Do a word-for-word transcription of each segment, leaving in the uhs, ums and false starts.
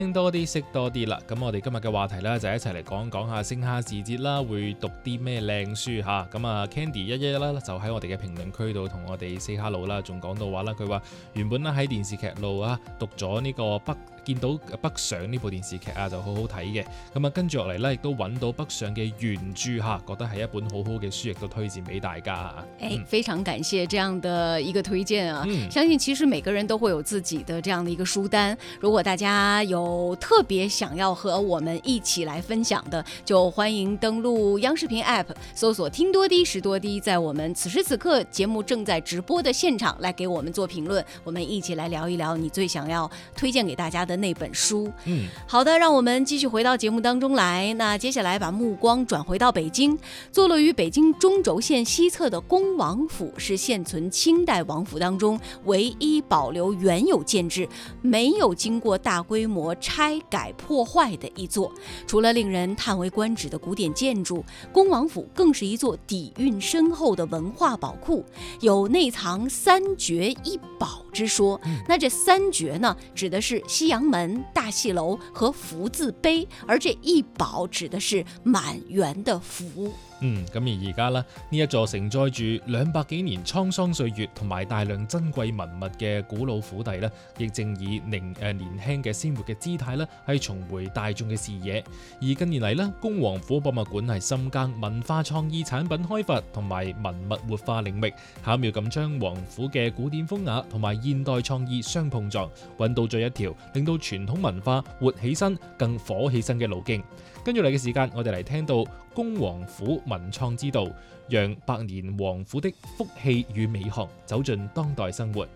聽多啲識多啲啦，咁我哋今日嘅話題咧就一齊嚟講講下盛夏時節啦，會讀啲咩靚書嚇。咁啊 Candy 一一啦就喺我哋嘅評論區度同我哋 say hello 啦，仲講到話啦，佢話原本咧喺電視劇路啊讀咗呢個北見到北上呢部電視劇啊就好好睇嘅，咁啊跟住落嚟咧亦都揾到北上嘅原著嚇，覺得係一本好好嘅書，亦都推薦俾大家。 哎、嗯，非常感謝這樣的一個推薦啊、 嗯！ 相信其實每個人都會有自己的這樣的一個書單，如果大家有特別想要和我們一起來分享的，就歡迎登錄央視頻 App 搜索聽多啲識多啲，在我們此時此刻節目正在直播的現場來給我們做評論，我們一起來聊一聊你最想要推薦給大家的那本書。 嗯， 好的，讓我們繼續回到節目當中來。那接下來把目光轉回到北京，坐落於北京中軸線西側的恭王府是現存清代王府當中唯一保留原有建制，沒有經過大規模拆改破壞的一座。除了令人嘆為觀止的古典建築，恭王府更是一座底蘊深厚的文化寶庫，有內藏三絕一寶之說。那這三絕呢，指的是西洋門、大戲樓和福字碑，而這一寶指的是滿園的福。 嗯，咁而而家咧，呢一座承載住兩百幾年滄桑歲月同埋大量珍貴文物嘅古老府邸咧，亦正以年誒、呃、年輕嘅鮮活嘅姿態咧，係重回大眾嘅視野。而近年嚟咧，恭王府博物館係深耕文化創意產品開發同埋文物活化領域，巧妙咁將王府嘅古典風雅同埋現代創意相碰撞，揾到咗一條令到傳統文化活起身、更火起身嘅路徑。跟住嚟嘅時間，我哋嚟聽到恭王府文創之道，讓百年王府的福氣與美學走進當代生活。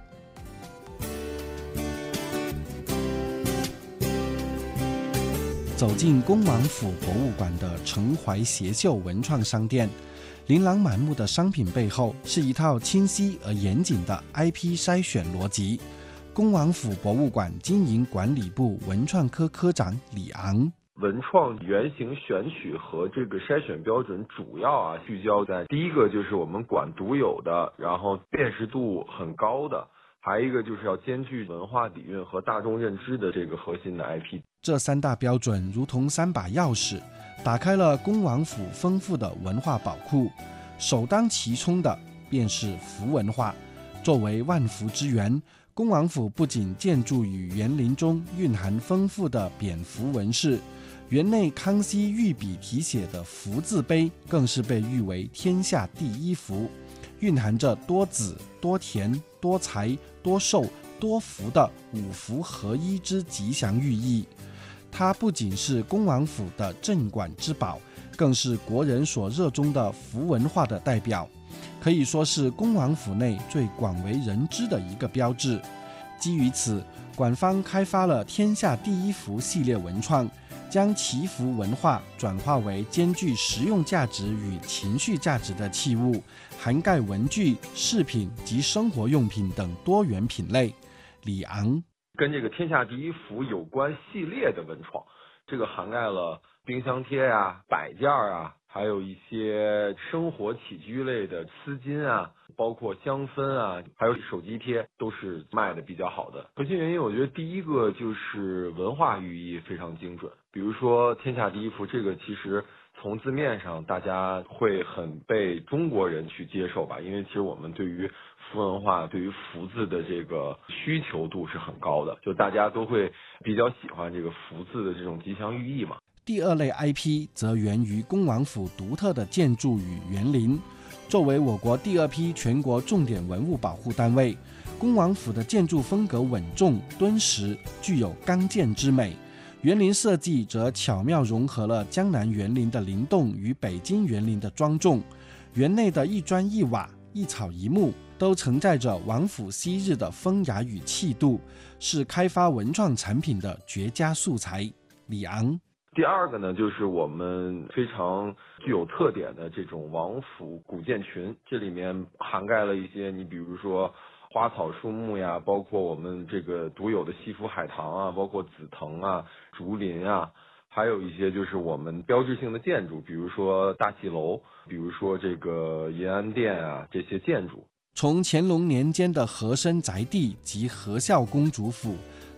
走進恭王府博物館的陳懷協秀文創商店，琳琅滿目的商品背後是一套清晰而嚴謹的 I P 篩選邏輯。恭王府博物館經營管理部文創科科長李昂， 文創原型選取和這個篩選標準主要啊聚焦在第一個就是我們館獨有的，然後辨識度很高的，還有一個就是要兼具文化底蘊和大眾認知的這個核心的 I P。 這三大標準如同三把鑰匙，打開了恭王府豐富的文化寶庫。首當其衝的便是符文化，作為萬福之源，恭王府不僅建築於園林中蘊含豐富的蝙蝠紋飾，園內康熙御筆題寫的福字碑更是被譽為天下第一幅，蘊含着多子、多田、多財、多壽、多福的五福合一之吉祥寓意。它不僅是恭王府的鎮館之寶，更是國人所熱衷的符文化的代表，可以說是恭王府內最廣為人知的一個標誌。基於此，館方開發了天下第一幅系列文創，將祈福文化轉化為兼具實用價值與情緒價值的器物，涵蓋文具、飾品及生活用品等多元品類。李昂跟這個天下第一幅有關系列的文創，這個涵蓋了冰箱貼啊、擺件啊，還有一些生活起居類的絲巾啊，包括香氛啊，還有手機貼，都是賣的比較好的。核心原因，我覺得第一個就是文化寓意非常精準。比如說天下第一幅，這個其實從字面上大家會很被中國人去接受吧，因為其實我們對於符文化對於福字的這個需求度是很高的，就大家都會比較喜歡這個福字的這種吉祥寓意嘛。 第二類 I P 則源於恭王府獨特的建築與園林。作為我國第二批全國重點文物保護單位，恭王府的建築風格穩重敦實，具有剛健之美。園林設計則巧妙融合了江南園林的靈動與北京園林的莊重。園內的一磚一瓦、一草一木都承載着王府昔日的風雅與氣度，是開發文創產品的絕佳素材。李昂第二個呢，就是我們非常具有特點的這種王府古建群，這裡面涵蓋了一些，你比如說花草樹木呀，包括我們這個獨有的西府海棠啊，包括紫藤啊、竹林啊，還有一些就是我們標誌性的建築，比如說大戲樓，比如說這個銀安殿啊，這些建築。 從乾隆年間的和珅宅地及和孝公主府，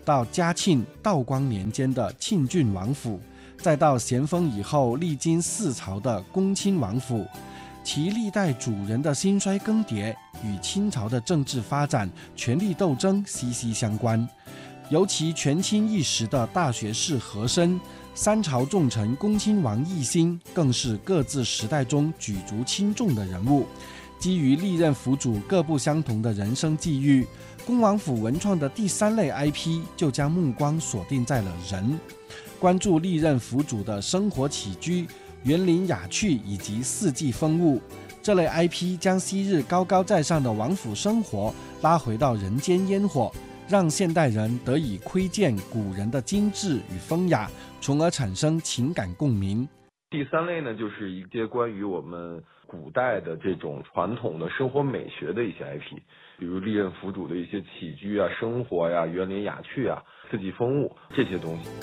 到嘉庆、道光年间的庆郡王府，再到咸丰以后历经四朝的恭亲王府，其历代主人的兴衰更迭与清朝的政治发展、权力斗争息息相关。尤其权倾一时的大学士和珅、三朝重臣恭亲王奕欣，更是各自时代中举足轻重的人物。基于历任府主各不相同的人生际遇，恭王府文创的第三类 I P 就将目光锁定在了人，关注历任府主的生活起居、园林雅趣以及四季风物。这类 I P 将昔日高高在上的王府生活拉回到人间烟火，让现代人得以窥见古人的精致与风雅，从而产生情感共鸣。 第三类呢，就是一些关于我们古代的这种传统的生活美学的一些 I P， 比如历任府主的一些起居啊、生活呀、园林雅趣啊、四季风物这些东西。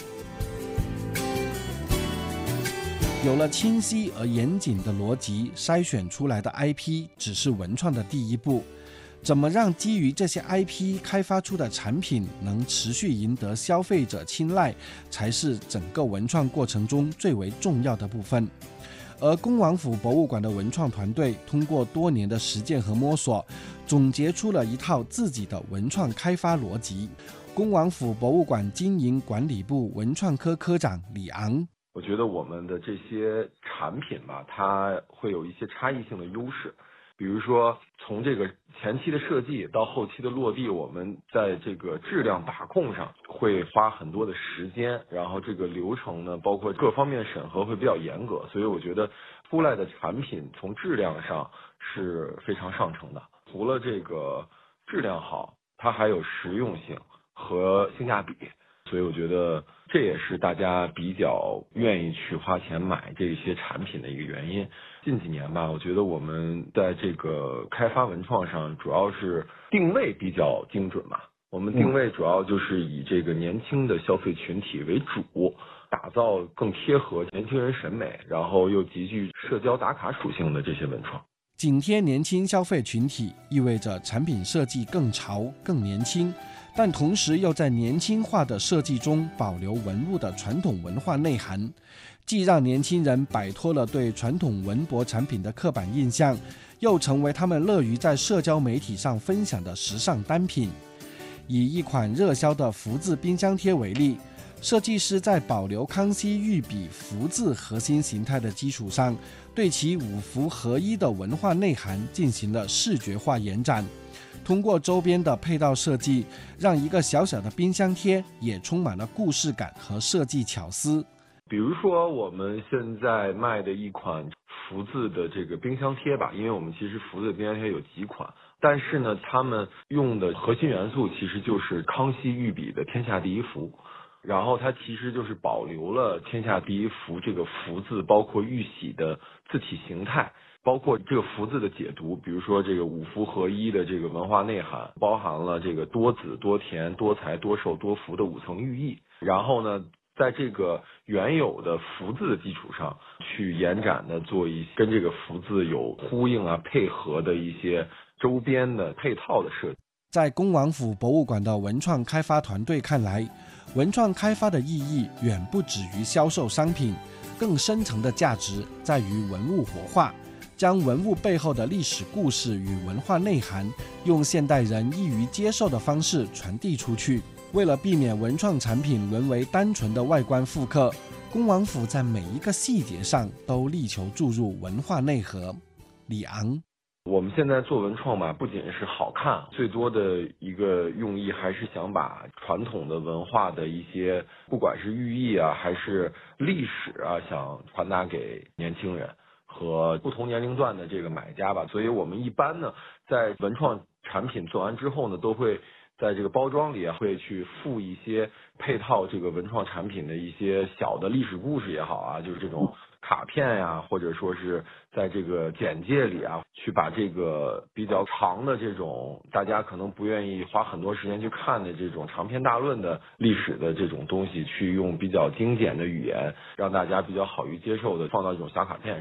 有了清晰而严谨的逻辑，筛选出来的 I P 只是文创的第一步。怎么让基于这些 I P 开发出的产品能持续赢得消费者青睐，才是整个文创过程中最为重要的部分。而恭王府博物馆的文创团队通过多年的实践和摸索，总结出了一套自己的文创开发逻辑。恭王府博物馆经营管理部文创科科长李昂， 我觉得我们的这些产品吧，它会有一些差异性的优势。比如说从这个前期的设计到后期的落地，我们在这个质量把控上会花很多的时间，然后这个流程呢，包括各方面审核会比较严格，所以我觉得出来的产品从质量上是非常上乘的。除了这个质量好，它还有实用性和性价比，所以我觉得这也是大家比较愿意去花钱买这些产品的一个原因。近几年吧，我觉得我们在这个开发文创上主要是定位比较精准嘛。我们定位主要就是以这个年轻的消费群体为主，打造更贴合年轻人审美，然后又极具社交打卡属性的这些文创。 紧贴年轻消费群体意味着产品设计更潮、更年轻，但同时又在年轻化的设计中保留文物的传统文化内涵，既让年轻人摆脱了对传统文博产品的刻板印象，又成为他们乐于在社交媒体上分享的时尚单品。以一款热销的福字冰箱贴为例，设计师在保留康熙御笔福字核心形态的基础上，对其五福合一的文化内涵进行了视觉化延展。通过周边的配套设计，让一个小小的冰箱贴也充满了故事感和设计巧思。 比如说我们现在卖的一款福字的这个冰箱贴吧，因为我们其实福字的冰箱贴有几款，但是呢，他们用的核心元素其实就是康熙御笔的天下第一福，然后它其实就是保留了天下第一福这个福字，包括玉玺的字体形态，包括这个福字的解读，比如说这个五福合一的这个文化内涵，包含了这个多子多田多财多寿多福的五层寓意，然后呢在这个原有的福字的基础上去延展的做一些跟这个福字有呼应啊配合的一些周边的配套的设计。 在恭王府博物馆的文创开发团队看来，文创开发的意义远不止于销售商品，更深层的价值在于文物活化，将文物背后的历史故事与文化内涵用现代人易于接受的方式传递出去。为了避免文创产品沦为单纯的外观复刻，恭王府在每一个细节上都力求注入文化内核。李昂， 我们现在做文创吧，不仅是好看，最多的一个用意还是想把传统的文化的一些，不管是寓意啊，还是历史啊，想传达给年轻人和不同年龄段的这个买家吧。所以我们一般呢，在文创产品做完之后呢，都会在这个包装里啊，会去附一些配套这个文创产品的一些小的历史故事也好啊，就是这种卡片呀，或者说是在这个简介里啊，去把这个比较长的这种大家可能不愿意花很多时间去看的这种长篇大论的历史的这种东西，去用比较精简的语言，让大家比较好于接受的放到这种小卡片上。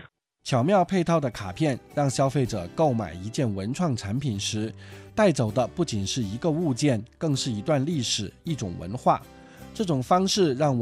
巧妙配套的卡片让消费者购买一件文创产品时，带走的不仅是一个物件，更是一段历史、一种文化。这种方式让